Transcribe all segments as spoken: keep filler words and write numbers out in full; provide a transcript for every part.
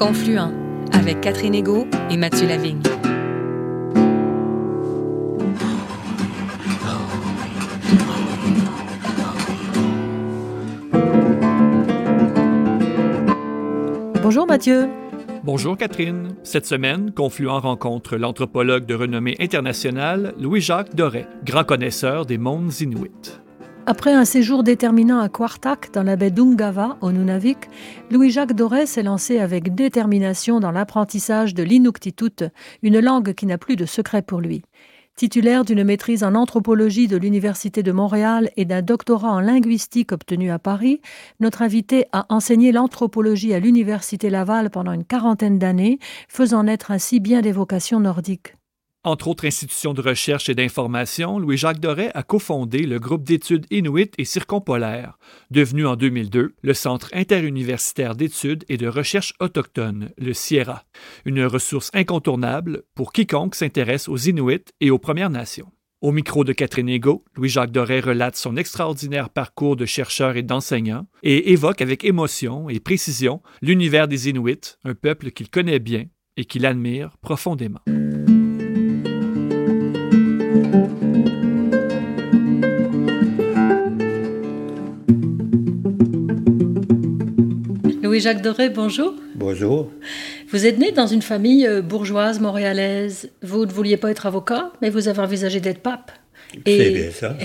Confluent, avec Catherine Égaud et Mathieu Lavigne. Bonjour Mathieu. Bonjour Catherine. Cette semaine, Confluent rencontre l'anthropologue de renommée internationale Louis-Jacques Doré, grand connaisseur des mondes inuits. Après un séjour déterminant à Quartak, dans la baie d'Ungava, au Nunavik, Louis-Jacques Doré s'est lancé avec détermination dans l'apprentissage de l'Inuktitut, une langue qui n'a plus de secret pour lui. Titulaire d'une maîtrise en anthropologie de l'Université de Montréal et d'un doctorat en linguistique obtenu à Paris, notre invité a enseigné l'anthropologie à l'Université Laval pendant une quarantaine d'années, faisant naître ainsi bien des vocations nordiques. Entre autres institutions de recherche et d'information, Louis-Jacques Doré a cofondé le groupe d'études inuit et circumpolaires, devenu en deux mille deux le Centre interuniversitaire d'études et de recherche autochtones, le CIERA, une ressource incontournable pour quiconque s'intéresse aux Inuits et aux Premières Nations. Au micro de Catherine Égaud, Louis-Jacques Doré relate son extraordinaire parcours de chercheur et d'enseignant et évoque avec émotion et précision l'univers des Inuits, un peuple qu'il connaît bien et qu'il admire profondément. Louis-Jacques Doré, bonjour. Bonjour. Vous êtes né dans une famille bourgeoise montréalaise. Vous ne vouliez pas être avocat, mais vous avez envisagé d'être pape. Et... C'est bien ça.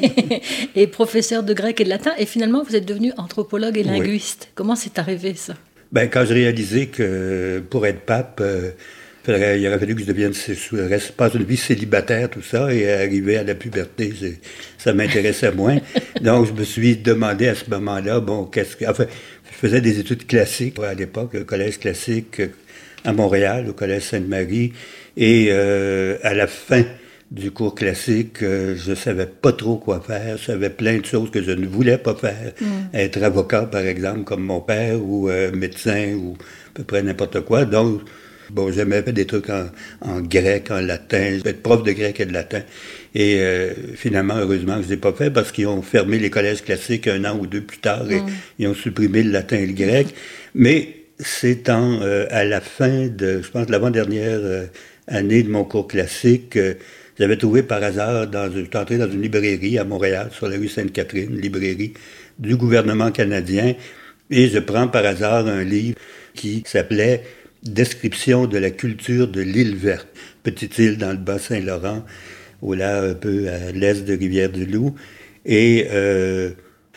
et professeur de grec et de latin. Et finalement, vous êtes devenu anthropologue et linguiste. Oui. Comment c'est arrivé, ça? Ben, quand j'ai réalisé que pour être pape, euh, faudrait, il aurait fallu que je devienne pas une vie célibataire, tout ça, et arriver à la puberté, ça m'intéressait moins. Donc, je me suis demandé à ce moment-là, bon, qu'est-ce que... Enfin, je faisais des études classiques à l'époque, au collège classique à Montréal, au collège Sainte-Marie, et euh, à la fin du cours classique, euh, je savais pas trop quoi faire, je savais plein de choses que je ne voulais pas faire. Mm. Être avocat, par exemple, comme mon père, ou euh, médecin, ou à peu près n'importe quoi. Donc, bon, j'aimais faire des trucs en, en grec, en latin, être prof de grec et de latin. Et euh, finalement, heureusement, je ne l'ai pas fait parce qu'ils ont fermé les collèges classiques un an ou deux plus tard et mm. ils ont supprimé le latin et le grec. Mais c'est en, euh, à la fin de, je pense, l'avant-dernière euh, année de mon cours classique, euh, j'avais trouvé par hasard, dans, je suis entré dans une librairie à Montréal, sur la rue Sainte-Catherine, une librairie du gouvernement canadien, et je prends par hasard un livre qui s'appelait « Description de la culture de l'île verte », petite île dans le Bas-Saint-Laurent, au là un peu à l'est de Rivière-du-Loup. Et euh,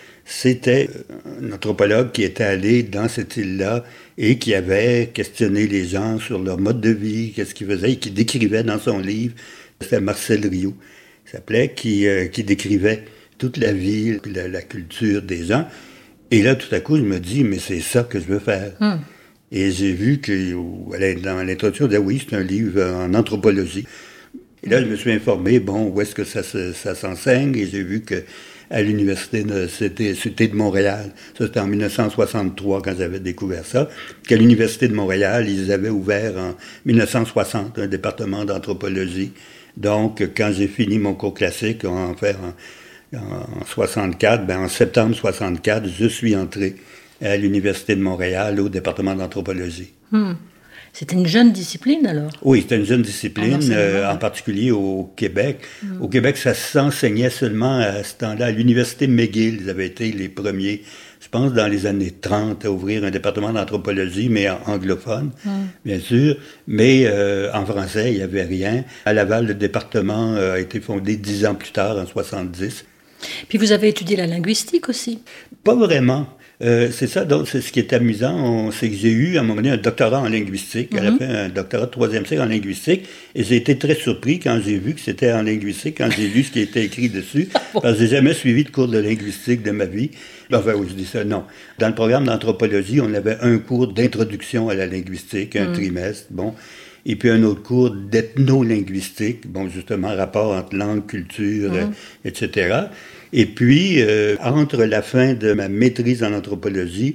c'était un anthropologue qui était allé dans cette île-là et qui avait questionné les gens sur leur mode de vie, qu'est-ce qu'ils faisaient, et qui décrivait dans son livre, c'était Marcel Rioux, il s'appelait, qui, euh, qui décrivait toute la vie, la, la culture des gens. Et là, tout à coup, je me dis, mais c'est ça que je veux faire. Hum. Et j'ai vu que, dans l'introduction, on disait, oui, c'est un livre en anthropologie. Et là, je me suis informé, bon, où est-ce que ça, ça, ça s'enseigne, et j'ai vu que à l'Université de, c'était, c'était de Montréal, ça c'était en dix-neuf cent soixante-trois quand j'avais découvert ça, qu'à l'Université de Montréal, ils avaient ouvert en dix-neuf cent soixante un département d'anthropologie. Donc, quand j'ai fini mon cours classique, en faire en, en soixante-quatre, ben en septembre soixante-quatre, je suis entré à l'Université de Montréal au département d'anthropologie. Hmm. C'était une jeune discipline, alors? Oui, c'était une jeune discipline, euh, en particulier au Québec. Mm. Au Québec, ça s'enseignait seulement à ce temps-là. À l'Université McGill, ils avaient été les premiers, je pense, dans les années trente, à ouvrir un département d'anthropologie, mais anglophone, mm. bien sûr. Mais euh, en français, il n'y avait rien. À Laval, le département a été fondé dix ans plus tard, en soixante-dix. Puis vous avez étudié la linguistique aussi? Pas vraiment. Euh, c'est ça, donc, c'est ce qui est amusant, on, c'est que j'ai eu, à un moment donné, un doctorat en linguistique, mm-hmm. à la fin, un doctorat de troisième cycle en linguistique, et j'ai été très surpris quand j'ai vu que c'était en linguistique, quand j'ai lu ce qui était écrit dessus, parce que j'ai jamais suivi de cours de linguistique de ma vie. Enfin, oui, je dis ça, non. Dans le programme d'anthropologie, on avait un cours d'introduction à la linguistique, un mm. trimestre, bon, et puis un autre cours d'ethnolinguistique, bon, justement, rapport entre langue, culture, mm. euh, et cetera. Et puis, euh, entre la fin de ma maîtrise en anthropologie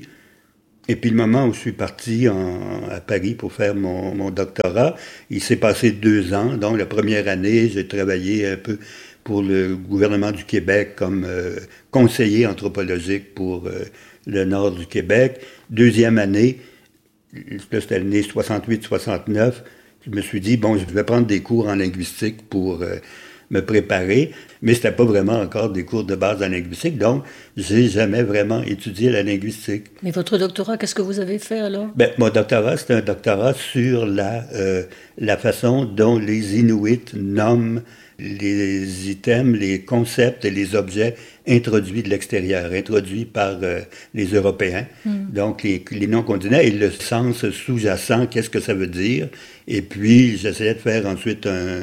et puis le moment où je suis parti en, à Paris pour faire mon, mon doctorat, il s'est passé deux ans. Donc, la première année, j'ai travaillé un peu pour le gouvernement du Québec comme euh, conseiller anthropologique pour euh, le nord du Québec. Deuxième année, là, c'était l'année soixante-huit soixante-neuf, je me suis dit, bon, je vais prendre des cours en linguistique pour euh, me préparer, mais c'était pas vraiment encore des cours de base en linguistique, donc j'ai jamais vraiment étudié la linguistique. Mais votre doctorat, qu'est-ce que vous avez fait alors? Ben, mon doctorat, c'était un doctorat sur la, euh, la façon dont les Inuits nomment les items, les concepts et les objets introduits de l'extérieur, introduits par euh, les Européens. Mm. Donc, les, les noms qu'on donnait et le sens sous-jacent, qu'est-ce que ça veut dire. Et puis, j'essayais de faire ensuite un,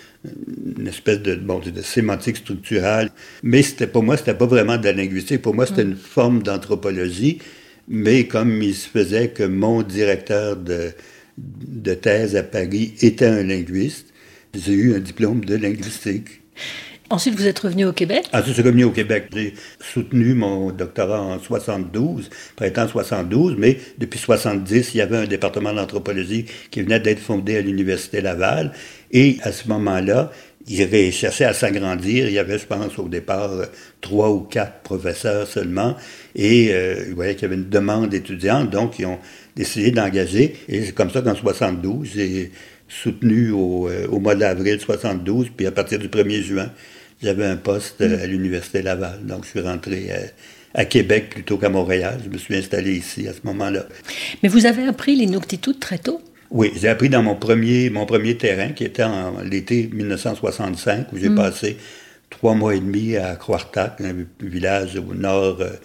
une espèce de, bon, de sémantique structurale. Mais c'était, pour moi, c'était pas vraiment de la linguistique. Pour moi, c'était mm. une forme d'anthropologie. Mais comme il se faisait que mon directeur de, de thèse à Paris était un linguiste, j'ai eu un diplôme de linguistique. Ensuite, vous êtes revenu au Québec? Ensuite, je suis revenu au Québec. J'ai soutenu mon doctorat en soixante-douze, printemps soixante-douze, mais depuis soixante-dix, il y avait un département d'anthropologie qui venait d'être fondé à l'Université Laval. Et à ce moment-là, il cherchait à s'agrandir. Il y avait, je pense, au départ, trois ou quatre professeurs seulement. Et euh, ils voyaient qu'il y avait une demande étudiante, donc ils ont décidé d'engager. Et c'est comme ça qu'en soixante-douze, j'ai soutenu au, euh, au mois d'avril soixante-douze, puis à partir du premier juin, j'avais un poste euh, à l'Université Laval. Donc, je suis rentré euh, à Québec plutôt qu'à Montréal. Je me suis installé ici à ce moment-là. Mais vous avez appris l'Inuktitut très tôt? Oui, j'ai appris dans mon premier, mon premier terrain, qui était en l'été dix-neuf cent soixante-cinq, où j'ai mm. passé trois mois et demi à Quartac, un village au nord, euh,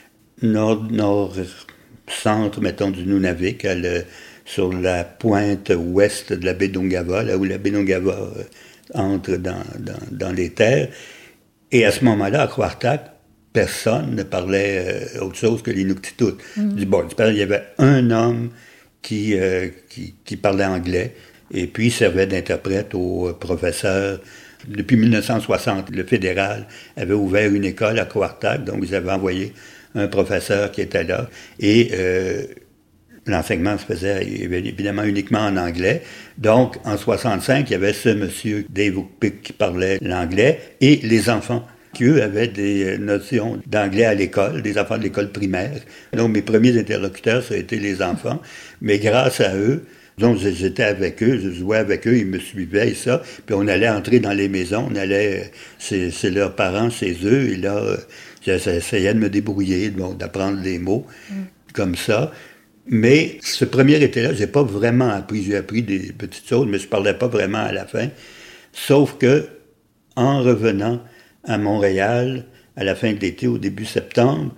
nord, nord centre, mettons, du Nunavik, à le, sur la pointe ouest de la baie d'Ungava, là où la baie d'Ungava euh, entre dans, dans, dans les terres. Et à ce moment-là, à Quartac, personne ne parlait euh, autre chose que l'Inuktitut. Mm. Bon, il y avait un homme qui, euh, qui, qui parlait anglais, et puis il servait d'interprète aux professeurs. Depuis dix-neuf cent soixante, le fédéral avait ouvert une école à Quartac, donc ils avaient envoyé un professeur qui était là, et euh, l'enseignement se faisait évidemment uniquement en anglais. Donc, en soixante-cinq, il y avait ce monsieur Dave Ookpik qui parlait l'anglais, et les enfants qui, eux, avaient des notions d'anglais à l'école, des enfants de l'école primaire. Donc, mes premiers interlocuteurs, ça a été les enfants. Mais grâce à eux, donc j'étais avec eux, je jouais avec eux, ils me suivaient et ça. Puis on allait entrer dans les maisons, on allait, c'est, c'est leurs parents chez eux, et là, j'essayais de me débrouiller, donc d'apprendre les mots, mm. comme ça. Mais ce premier été-là, j'ai pas vraiment appris. J'ai appris des petites choses, mais je parlais pas vraiment à la fin. Sauf que, en revenant à Montréal, à la fin de l'été, au début septembre,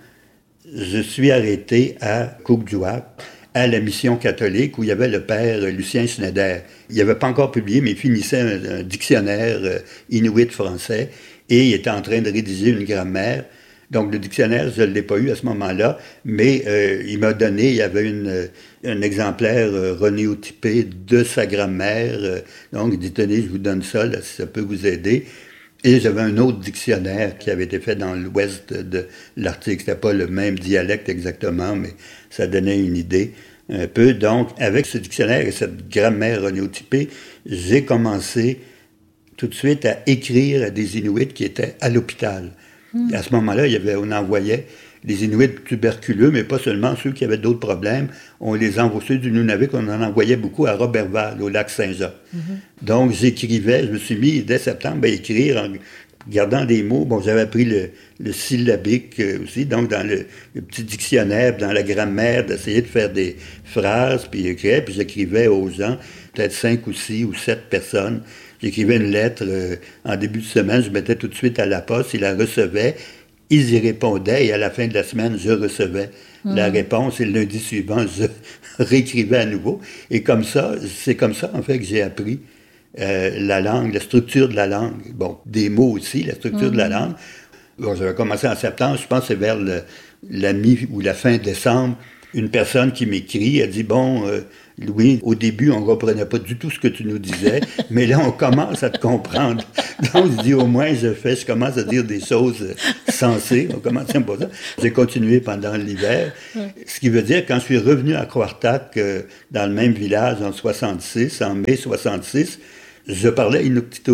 je suis arrêté à Cookjuak, à la mission catholique, où il y avait le père Lucien Schneider. Il n'avait pas encore publié, mais il finissait un, un dictionnaire euh, inuit français, et il était en train de rédiger une grammaire. Donc, le dictionnaire, je ne l'ai pas eu à ce moment-là, mais euh, il m'a donné, il y avait une, un exemplaire euh, renéotypé de sa grammaire. Euh, donc, il dit, tenez, je vous donne ça, là, si ça peut vous aider. Et j'avais un autre dictionnaire qui avait été fait dans l'ouest de, de l'Arctique. C'était pas le même dialecte exactement, mais ça donnait une idée un peu. Donc, avec ce dictionnaire et cette grammaire renéotypée, j'ai commencé tout de suite à écrire à des Inuits qui étaient à l'hôpital. Mm. À ce moment-là, il y avait, on envoyait les Inuits tuberculeux, mais pas seulement ceux qui avaient d'autres problèmes. On les envoyait, ceux du Nunavik, on en envoyait beaucoup à Robertval, au lac Saint-Jean. Mm-hmm. Donc, j'écrivais, je me suis mis dès septembre à écrire en gardant des mots. Bon, j'avais appris le, le syllabique aussi, donc dans le, le petit dictionnaire, dans la grammaire, d'essayer de faire des phrases, puis écrire, puis j'écrivais aux gens, peut-être cinq ou six ou sept personnes. J'écrivais une lettre euh, en début de semaine, je mettais tout de suite à la poste, ils la recevaient, ils y répondaient, et à la fin de la semaine, je recevais mmh. la réponse, et le lundi suivant, je réécrivais à nouveau. Et comme ça, c'est comme ça, en fait, que j'ai appris euh, la langue, la structure de la langue. Bon, des mots aussi, la structure mmh. de la langue. Bon, j'avais commencé en septembre, je pense que c'est vers le, la mi- ou la fin décembre, une personne qui m'écrit, elle dit, bon, euh, Louis, au début, on ne comprenait pas du tout ce que tu nous disais, mais là, on commence à te comprendre. Donc, je dis, au moins, je fais, je commence à dire des choses sensées. On commence à me poser ça. J'ai continué pendant l'hiver. Ouais. Ce qui veut dire, quand je suis revenu à Quartac, euh, dans le même village, en soixante-six, en mai soixante-six, je parlais Inuktitut.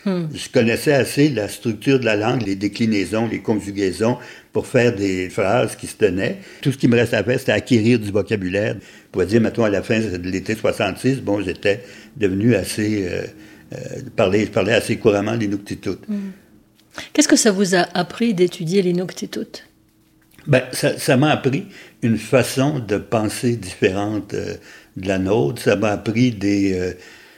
Hmm. Je connaissais assez la structure de la langue, les déclinaisons, les conjugaisons, pour faire des phrases qui se tenaient. Tout ce qui me restait à faire, c'était acquérir du vocabulaire. Pour dire, mettons, à la fin de l'été soixante-six, bon, j'étais devenu assez... Euh, euh, parler, je parlais assez couramment l'Inuktitut. Hmm. Qu'est-ce que ça vous a appris d'étudier l'Inuktitut? Ben, ça, ça m'a appris une façon de penser différente euh, de la nôtre. Ça m'a appris des... Euh,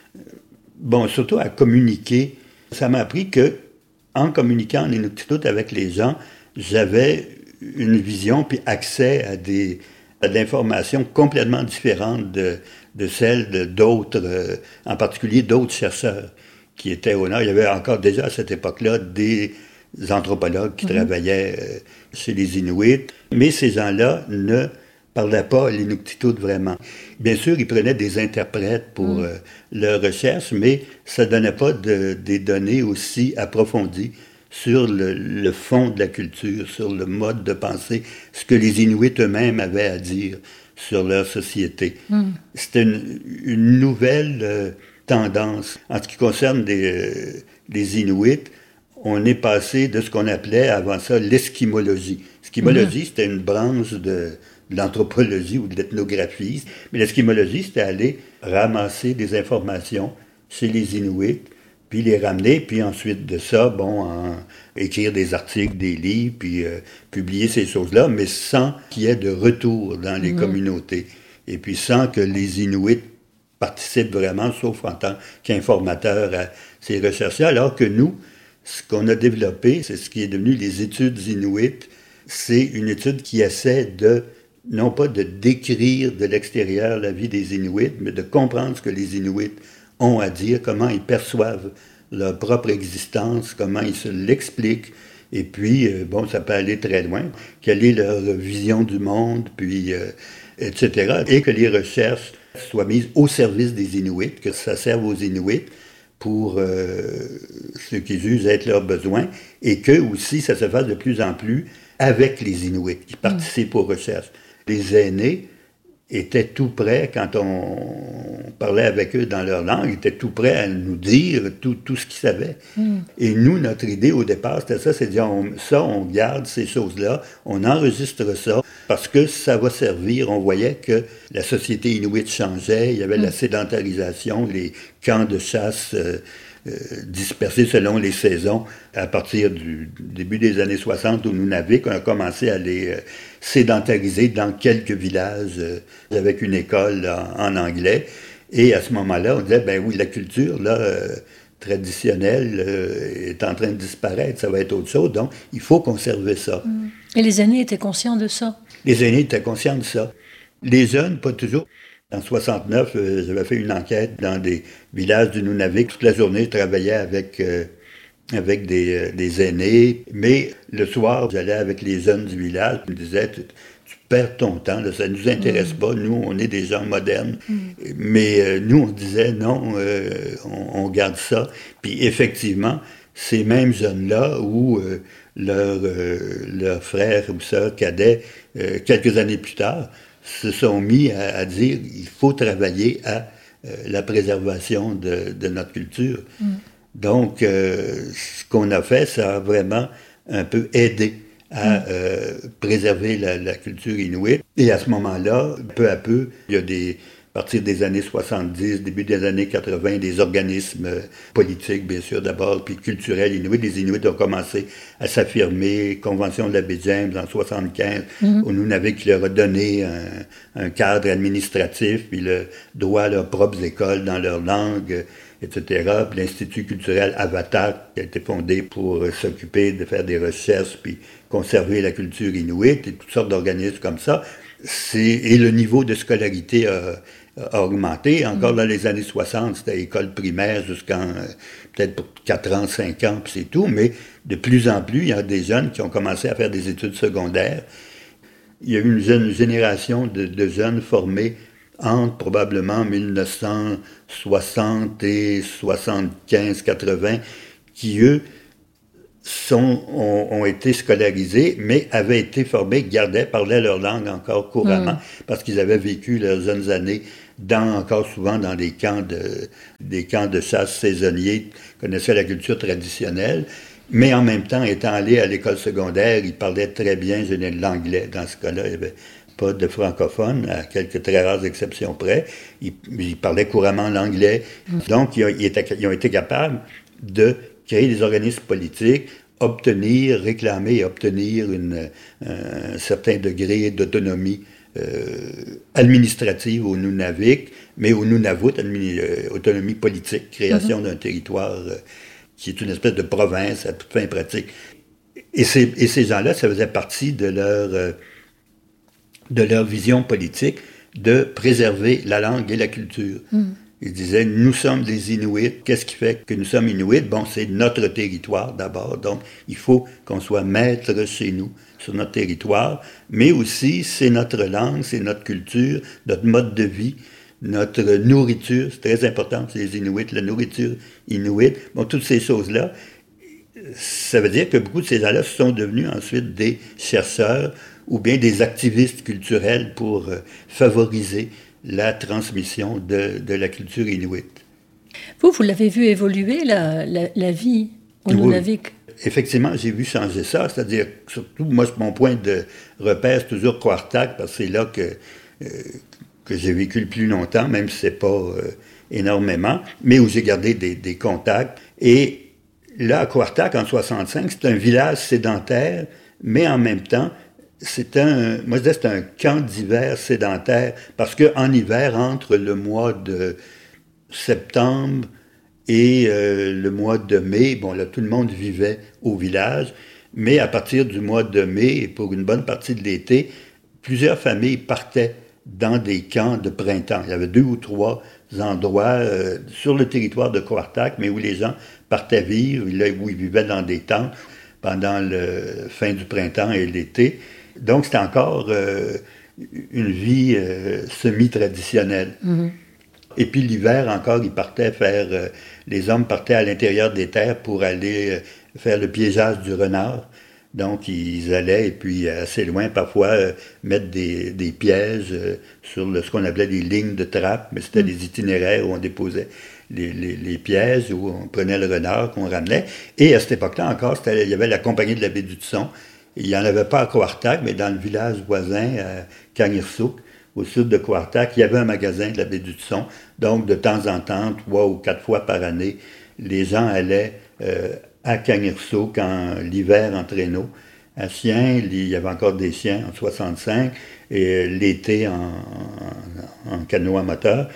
bon, surtout à communiquer. Ça m'a appris que, en communiquant en Inuktitut avec les gens, j'avais une vision puis accès à des à de l'information complètement différente de, de celle de d'autres, euh, en particulier d'autres chercheurs qui étaient au Nord. Il y avait encore déjà à cette époque-là des anthropologues qui mm-hmm. travaillaient euh, chez les Inuits, mais ces gens-là ne parlaient pas l'Inuktitut vraiment. Bien sûr, ils prenaient des interprètes pour mm. euh, leurs recherches, mais ça ne donnait pas de, des données aussi approfondies sur le, le fond de la culture, sur le mode de pensée, ce que les Inuits eux-mêmes avaient à dire sur leur société. Mm. C'était une, une nouvelle euh, tendance. En ce qui concerne les, euh, les Inuits, on est passé de ce qu'on appelait avant ça l'esquimologie. L'esquimologie, mm. c'était une branche de, de l'anthropologie ou de l'ethnographie, mais l'esquimologie, c'était aller ramasser des informations chez les Inuits, puis les ramener, puis ensuite de ça, bon, en, écrire des articles, des livres, puis euh, publier ces choses-là, mais sans qu'il y ait de retour dans les mmh. communautés. Et puis sans que les Inuits participent vraiment, sauf en tant qu'informateurs à ces recherches-là, alors que nous, ce qu'on a développé, c'est ce qui est devenu les études Inuits. C'est une étude qui essaie de, non pas de décrire de l'extérieur la vie des Inuits, mais de comprendre ce que les Inuits ont à dire, comment ils perçoivent leur propre existence, comment ils se l'expliquent, et puis, euh, bon, ça peut aller très loin, quelle est leur vision du monde, puis, euh, et cetera, et que les recherches soient mises au service des Inuits, que ça serve aux Inuits pour euh, ce qu'ils jugent être leurs besoins, et que aussi ça se fasse de plus en plus avec les Inuits qui participent mmh. aux recherches. Les aînés étaient tout prêts, quand on parlait avec eux dans leur langue, ils étaient tout prêts à nous dire tout, tout ce qu'ils savaient. Mm. Et nous, notre idée au départ, c'était ça, c'est de dire, on, ça, on garde ces choses-là, on enregistre ça, parce que ça va servir. On voyait que la société inuite changeait, il y avait mm. la sédentarisation, les camps de chasse euh, euh, dispersés selon les saisons. À partir du début des années soixante, au Nunavik, on a commencé à les... Euh, sédentarisé dans quelques villages euh, avec une école en, en anglais. Et à ce moment-là, on disait, ben oui, la culture là, euh, traditionnelle euh, est en train de disparaître, ça va être autre chose, donc il faut conserver ça. Et les aînés étaient conscients de ça? Les aînés étaient conscients de ça. Les jeunes, pas toujours. En soixante-neuf, euh, j'avais fait une enquête dans des villages du Nunavik. Toute la journée, je travaillais avec... Euh, avec des, euh, des aînés, mais le soir, j'allais avec les jeunes du village, ils me disaient, tu, tu perds ton temps, là, ça ne nous intéresse mmh. pas, nous, on est des gens modernes, mmh. mais euh, nous, on disait, non, euh, on, on garde ça, puis effectivement, ces mêmes jeunes-là, où euh, leur, euh, leur frère ou sœur cadet, euh, quelques années plus tard, se sont mis à, à dire, il faut travailler à euh, la préservation de, de notre culture. Mmh. Donc, euh, ce qu'on a fait, ça a vraiment un peu aidé à euh, préserver la, la culture inuite. Et à ce moment-là, peu à peu, il y a des, à partir des années soixante-dix, début des années quatre-vingts, des organismes politiques, bien sûr, d'abord, puis culturels inuits. Les Inuits ont commencé à s'affirmer. Convention de la baie James en soixante-quinze, mm-hmm. au Nunavik qui leur a donné un, un cadre administratif, puis le droit à leurs propres écoles dans leur langue, et cetera. Puis l'Institut culturel Avatar, qui a été fondé pour euh, s'occuper de faire des recherches, puis conserver la culture inuite, et toutes sortes d'organismes comme ça. C'est, et le niveau de scolarité a, a augmenté. Encore mmh. dans les années soixante, c'était école primaire jusqu'en euh, peut-être pour quatre ans, cinq ans, puis c'est tout. Mais de plus en plus, il y a des jeunes qui ont commencé à faire des études secondaires. Il y a eu une jeune génération de, de jeunes formés entre probablement mille neuf cent soixante et soixante-quinze quatre-vingts, qui, eux, sont, ont, ont été scolarisés, mais avaient été formés, gardaient, parlaient leur langue encore couramment, mmh. parce qu'ils avaient vécu leurs jeunes années dans, encore souvent dans des camps de, des camps de chasse saisonniers, connaissaient la culture traditionnelle, mais en même temps, étant allés à l'école secondaire, ils parlaient très bien l'anglais. Dans ce cas-là, il n'y avait pas de francophones, à quelques très rares exceptions près. Ils, ils parlaient couramment l'anglais. Mmh. Donc, ils ont, ils, étaient, ils ont été capables de créer des organismes politiques, obtenir, réclamer et obtenir une, un certain degré d'autonomie euh, administrative au Nunavik, mais au Nunavut, euh, autonomie politique, création mm-hmm. d'un territoire euh, qui est une espèce de province à toute fin pratique. Et ces, et ces gens-là, ça faisait partie de leur, euh, de leur vision politique de préserver la langue et la culture. Mm. Ils disaient, nous sommes des Inuits. Qu'est-ce qui fait que nous sommes Inuits? Bon, c'est notre territoire d'abord. Donc, il faut qu'on soit maître chez nous, sur notre territoire. Mais aussi, c'est notre langue, c'est notre culture, notre mode de vie, notre nourriture. C'est très important, c'est les Inuits, la nourriture Inuit. Bon, toutes ces choses-là, ça veut dire que beaucoup de ces gens-là sont devenus ensuite des chercheurs ou bien des activistes culturels pour euh, favoriser la transmission de, de la culture inuite. Vous, vous l'avez vu évoluer, la, la, la vie au oui. Nunavik? Effectivement, j'ai vu changer ça, c'est-à-dire, surtout, moi, mon point de repère, c'est toujours Quartac, parce que c'est là que, euh, que j'ai vécu le plus longtemps, même si c'est pas euh, énormément, mais où j'ai gardé des, des contacts. Et là, à Quartac, en soixante-cinq, c'est un village sédentaire, mais en même temps, c'est un, moi je disais, c'est un camp d'hiver sédentaire, parce qu'en hiver, entre le mois de septembre et euh, le mois de mai, bon là, tout le monde vivait au village, mais à partir du mois de mai, et pour une bonne partie de l'été, plusieurs familles partaient dans des camps de printemps. Il y avait deux ou trois endroits euh, sur le territoire de Quartac, mais où les gens partaient vivre, là, où ils vivaient dans des tentes pendant la fin du printemps et l'été. Donc, c'était encore euh, une vie euh, semi-traditionnelle. Mm-hmm. Et puis, l'hiver, encore, ils partaient faire... Euh, les hommes partaient à l'intérieur des terres pour aller euh, faire le piégeage du renard. Donc, ils allaient, et puis assez loin, parfois, euh, mettre des, des pièges euh, sur le, ce qu'on appelait des lignes de trappe, mais c'était mm. des itinéraires où on déposait les, les, les pièges, où on prenait le renard, qu'on ramenait. Et à cette époque-là, encore, c'était, il y avait la compagnie de la baie du Tson. Il n'y en avait pas à Quartac, mais dans le village voisin, à Kangirsuk, au sud de Quartac, il y avait un magasin de la baie du Tson. Donc, de temps en temps, trois ou quatre fois par année, les gens allaient euh, à Kangirsuk en l'hiver en traîneau. À Sien, il y avait encore des chiens en soixante-cinq, et l'été en, en, en canot à moteur.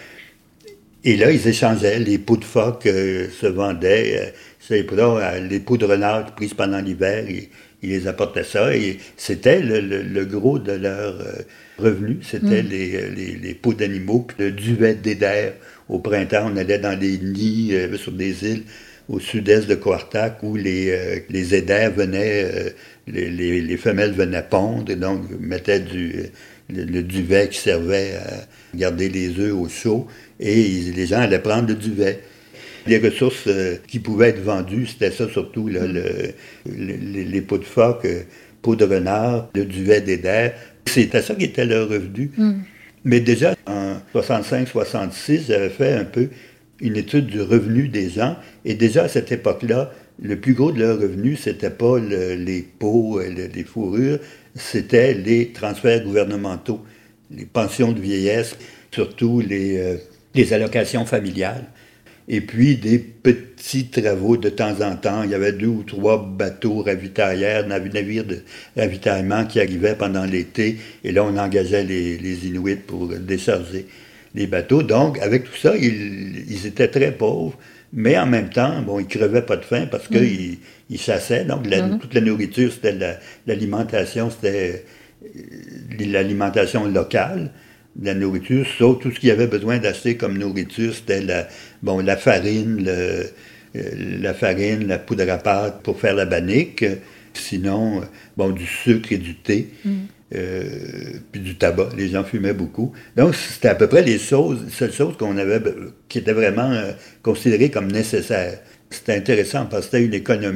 Et là, ils échangeaient. Les peaux de phoque euh, se vendaient. Euh, là, les peaux de renard prises pendant l'hiver, et, ils les apportaient ça, et c'était le, le, le gros de leur euh, revenu, c'était mmh. les, les, les peaux d'animaux, puis le duvet d'éder. Au printemps, on allait dans les nids euh, sur des îles au sud-est de Quartac, où les, euh, les éders venaient, euh, les, les, les femelles venaient pondre, et donc mettaient du, le, le duvet qui servait à garder les œufs au chaud, et ils, les gens allaient prendre le duvet. Les ressources euh, qui pouvaient être vendues, c'était ça surtout, là, le, le, les, les peaux de phoque, euh, peaux de renard, le duvet d'éder. C'était ça qui était leur revenu. Mm. Mais déjà, en soixante-cinq soixante-six, j'avais fait un peu une étude du revenu des gens. Et déjà, à cette époque-là, le plus gros de leur revenu, c'était pas le, les peaux, le, les fourrures, c'était les transferts gouvernementaux, les pensions de vieillesse, surtout les, euh, les allocations familiales. Et puis des petits travaux de temps en temps. Il y avait deux ou trois bateaux ravitailleurs, navires de ravitaillement qui arrivaient pendant l'été. Et là, on engageait les, les Inuits pour décharger les bateaux. Donc, avec tout ça, ils, ils étaient très pauvres. Mais en même temps, bon, ils crevaient pas de faim parce mmh. qu'ils ils chassaient. Donc, la, mmh. toute la nourriture, c'était la, l'alimentation, c'était l'alimentation locale. La nourriture, sauf tout ce qu'il y avait besoin d'acheter comme nourriture, c'était la, bon, la farine, le, la farine, la poudre à pâte pour faire la bannique, sinon, bon, du sucre et du thé, mm. euh, puis du tabac. Les gens fumaient beaucoup. Donc, c'était à peu près les choses, les seules choses qu'on avait, qui étaient vraiment euh, considérées comme nécessaires. C'était intéressant parce que c'était une économie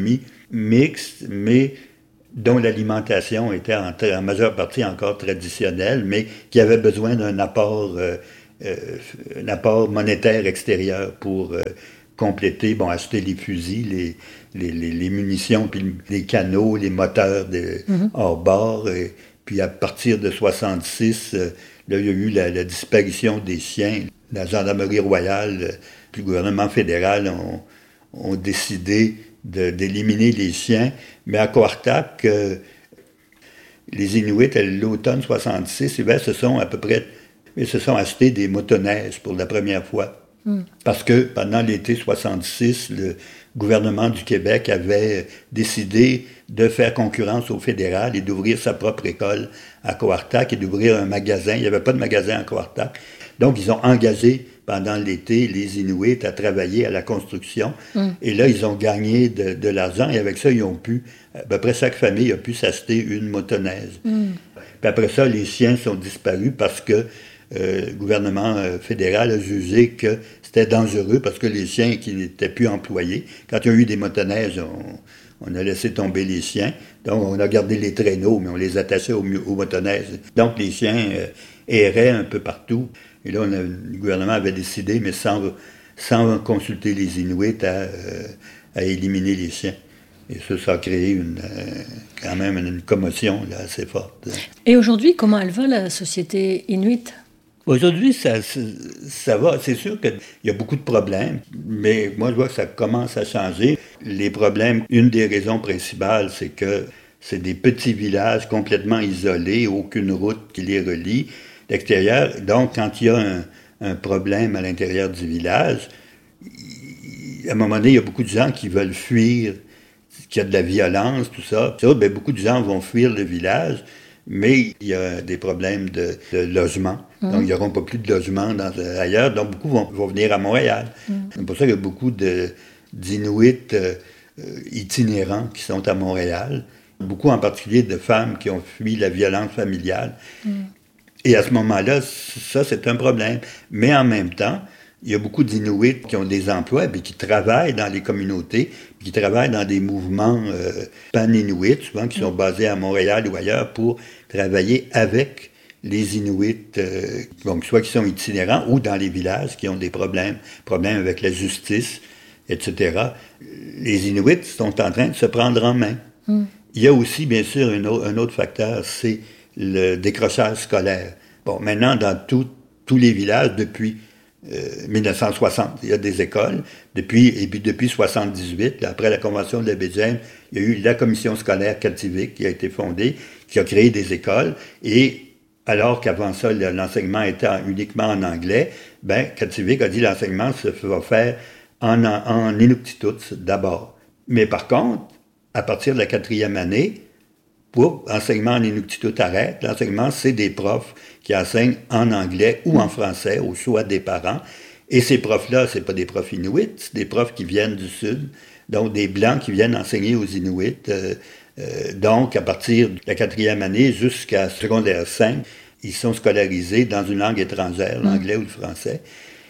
mixte, mais dont l'alimentation était en, en majeure partie encore traditionnelle, mais qui avait besoin d'un apport, euh, euh, un apport monétaire extérieur pour euh, compléter, bon, acheter les fusils, les, les, les, les munitions, puis les canaux, les moteurs de mm-hmm. hors bord. Et, puis à partir de soixante-six, euh, là, il y a eu la, la disparition des chiens. La gendarmerie royale, puis le gouvernement fédéral ont, ont décidé de, d'éliminer les chiens. Mais à Quartac, euh, les Inuits, à l'automne soixante-six, eh bien, se sont à peu près, ils se sont achetés des motoneiges pour la première fois. Mm. Parce que pendant l'été soixante-six, le gouvernement du Québec avait décidé de faire concurrence au fédéral et d'ouvrir sa propre école à Quartac et d'ouvrir un magasin. Il n'y avait pas de magasin à Quartac. Donc, ils ont engagé pendant l'été les Inuits à travailler à la construction. Mm. Et là, ils ont gagné de, de l'argent. Et avec ça, ils ont pu, à peu près chaque famille a pu s'acheter une motoneige. Mm. Puis après ça, les chiens sont disparus parce que euh, le gouvernement euh, fédéral a jugé que c'était dangereux parce que les chiens qui n'étaient plus employés, quand il y a eu des motoneiges, on, on a laissé tomber les chiens. Donc, on a gardé les traîneaux, mais on les attachait aux, aux motoneiges. Donc, les chiens euh, erraient un peu partout. Et là, on a, le gouvernement avait décidé, mais sans, sans consulter les Inuits, à, euh, à éliminer les chiens. Et ça, ça a créé une, euh, quand même une commotion là, assez forte. Et aujourd'hui, comment elle va, la société inuite? Aujourd'hui, ça, ça, ça va. C'est sûr qu'il y a beaucoup de problèmes, mais moi, je vois que ça commence à changer. Les problèmes, une des raisons principales, c'est que c'est des petits villages complètement isolés, aucune route qui les relie l'extérieur. Donc, quand il y a un, un problème à l'intérieur du village, il, à un moment donné, il y a beaucoup de gens qui veulent fuir, qu'il y a de la violence, tout ça. ça bien, beaucoup de gens vont fuir le village, mais il y a des problèmes de, de logement. Mmh. Donc, il n'y aura pas plus de logement dans, ailleurs. Donc, beaucoup vont, vont venir à Montréal. Mmh. C'est pour ça qu'il y a beaucoup de, d'Inuits euh, itinérants qui sont à Montréal. Beaucoup, en particulier, de femmes qui ont fui la violence familiale. Mmh. Et à ce moment-là, ça, c'est un problème. Mais en même temps, il y a beaucoup d'Inuits qui ont des emplois et qui travaillent dans les communautés, qui travaillent dans des mouvements euh, pan-Inuits, souvent qui sont basés à Montréal ou ailleurs, pour travailler avec les Inuits, euh, donc soit qui sont itinérants ou dans les villages qui ont des problèmes, problèmes avec la justice, et cetera. Les Inuits sont en train de se prendre en main. Mm. Il y a aussi, bien sûr, un autre, un autre facteur, c'est le décrochage scolaire. Bon, maintenant, dans tout, tous les villages, depuis euh, dix-neuf cent soixante, il y a des écoles. Depuis, et puis depuis soixante-dix-huit, là, après la Convention de la baie James, il y a eu la commission scolaire Kaltivik qui a été fondée, qui a créé des écoles. Et alors qu'avant ça, l'enseignement était uniquement en anglais, ben, Kaltivik a dit l'enseignement se va faire en, en, en Inuktitut d'abord. Mais par contre, à partir de la quatrième année, pour enseignement en Inuktitut arrête. L'enseignement, c'est des profs qui enseignent en anglais ou en français, au choix des parents. Et ces profs-là, c'est pas des profs Inuits, c'est des profs qui viennent du Sud, donc des Blancs qui viennent enseigner aux Inuits. Euh, euh, donc, à partir de la quatrième année jusqu'à secondaire cinq, ils sont scolarisés dans une langue étrangère, l'anglais mmh. ou le français.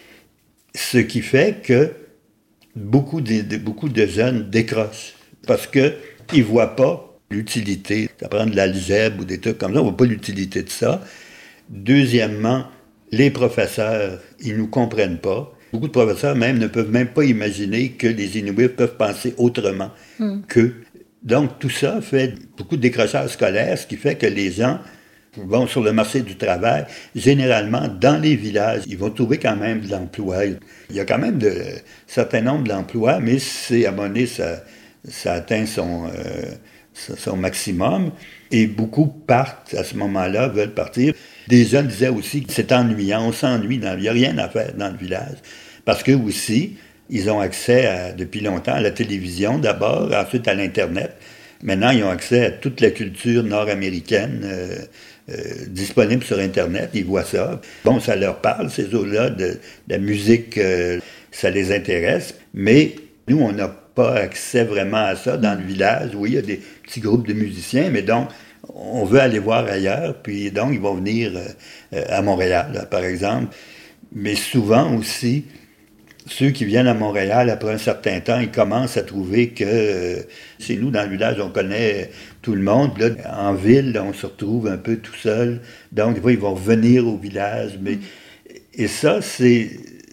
Ce qui fait que beaucoup de, de, beaucoup de jeunes décrochent parce qu'ils ne voient pas l'utilité, d'apprendre de l'algèbre ou des trucs comme ça, on ne voit pas l'utilité de ça. Deuxièmement, les professeurs, ils ne nous comprennent pas. Beaucoup de professeurs même ne peuvent même pas imaginer que les Inuits peuvent penser autrement mm. qu'eux. Donc tout ça fait beaucoup de décrochage scolaire, ce qui fait que les gens vont sur le marché du travail. Généralement, dans les villages, ils vont trouver quand même de l'emploi. Il y a quand même de, un certain nombre d'emplois, mais c'est, à un moment donné, ça, ça atteint son... Euh, son maximum, et beaucoup partent à ce moment-là, veulent partir. Des jeunes disaient aussi que c'est ennuyant, on s'ennuie, dans, il n'y a rien à faire dans le village. Parce que aussi, ils ont accès à, depuis longtemps à la télévision d'abord, ensuite à l'Internet. Maintenant, ils ont accès à toute la culture nord-américaine euh, euh, disponible sur Internet, ils voient ça. Bon, ça leur parle, ces eaux-là, de, de la musique, euh, ça les intéresse, mais nous, on n'a pas accès vraiment à ça dans le village. Oui, il y a des petits groupes de musiciens, mais donc, on veut aller voir ailleurs, puis donc, ils vont venir euh, à Montréal, là, par exemple. Mais souvent aussi, ceux qui viennent à Montréal, après un certain temps, ils commencent à trouver que euh, c'est nous, dans le village, on connaît tout le monde. Là, en ville, là, on se retrouve un peu tout seul. Donc, des fois, ils vont revenir au village. Mais... Et ça, c'est,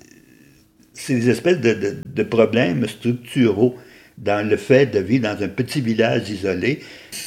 c'est des espèces de, de, de problèmes structuraux dans le fait de vivre dans un petit village isolé.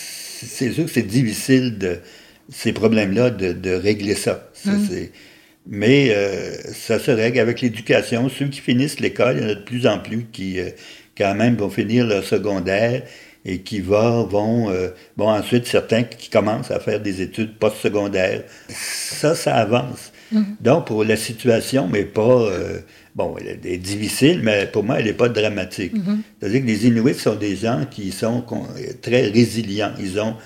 C'est sûr que c'est difficile, de, ces problèmes-là, de, de régler ça. ça mmh. c'est... Mais euh, ça se règle avec l'éducation. Ceux qui finissent l'école, il y en a de plus en plus qui, euh, quand même, vont finir leur secondaire et qui va, vont... Euh, bon, ensuite, certains qui commencent à faire des études postsecondaires. Ça, ça avance. Mm-hmm. Donc, pour la situation, mais pas... Euh, bon, elle est difficile, mais pour moi, elle n'est pas dramatique. Mm-hmm. C'est-à-dire que les Inuits sont des gens qui sont très résilients. Ils ont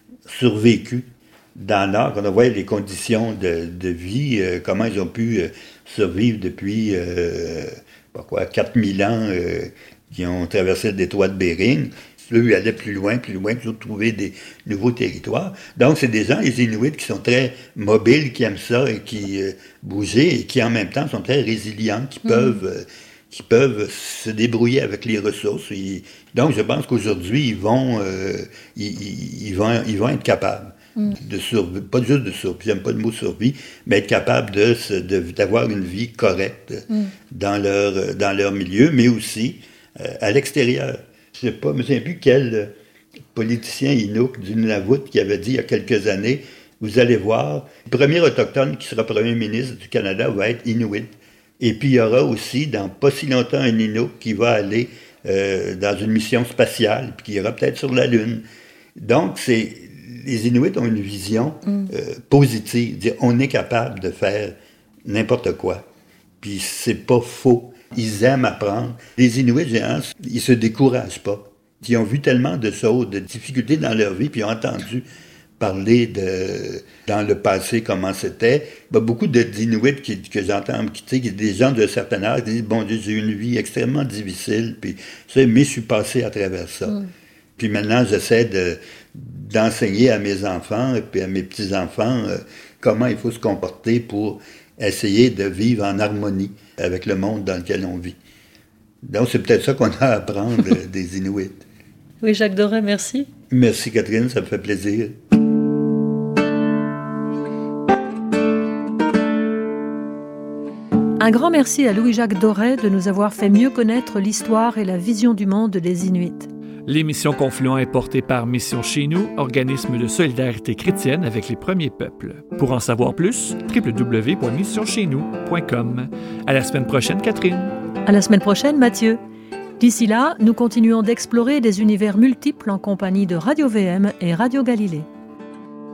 survécu dans l'art, quand on voit les conditions de, de vie, euh, comment ils ont pu euh, survivre depuis, euh, pas quoi, quatre mille ans, euh, qui ont traversé le détroit de Bering. Eux, ils allaient plus loin, plus loin, toujours trouver des nouveaux territoires. Donc, c'est des gens, les Inuits, qui sont très mobiles, qui aiment ça et qui euh, bouger, et qui, en même temps, sont très résilients, qui mmh. peuvent... Euh, qui peuvent se débrouiller avec les ressources. Ils, donc, je pense qu'aujourd'hui, ils vont, euh, ils, ils, vont, ils vont être capables mm. de survivre, pas juste de survie, j'aime pas le mot survie, mais être capables de, de, d'avoir une vie correcte mm. dans, leur, dans leur milieu, mais aussi euh, à l'extérieur. Je ne sais pas, je ne sais plus quel politicien Inuk du Nunavut qui avait dit il y a quelques années, vous allez voir, le premier autochtone qui sera premier ministre du Canada va être Inuit. Et puis, il y aura aussi, dans pas si longtemps, un Inuk qui va aller euh, dans une mission spatiale, puis qui ira peut-être sur la Lune. Donc, c'est, les Inuits ont une vision mm. euh, positive. Dire, on est capable de faire n'importe quoi. Puis, c'est pas faux. Ils aiment apprendre. Les Inuits géants, ils se découragent pas. Ils ont vu tellement de choses, de difficultés dans leur vie, puis ils ont entendu parler de, dans le passé, comment c'était. Ben, beaucoup de, d'Inuits qui, que j'entends, qui, tu sais, des gens de certain âge disent, bon Dieu, j'ai eu une vie extrêmement difficile, puis, tu sais, mais je suis passé à travers ça. Mm. Puis maintenant, j'essaie de, d'enseigner à mes enfants et puis à mes petits-enfants euh, comment il faut se comporter pour essayer de vivre en harmonie avec le monde dans lequel on vit. Donc, c'est peut-être ça qu'on a à apprendre des Inuits. Oui, Jacques Doré, merci. Merci, Catherine, ça me fait plaisir. Un grand merci à Louis-Jacques Doré de nous avoir fait mieux connaître l'histoire et la vision du monde des Inuits. L'émission Confluent est portée par Mission Chez Nous, organisme de solidarité chrétienne avec les premiers peuples. Pour en savoir plus, w w w point mission chez nous point com. À la semaine prochaine, Catherine. À la semaine prochaine, Mathieu. D'ici là, nous continuons d'explorer des univers multiples en compagnie de Radio V M et Radio Galilée.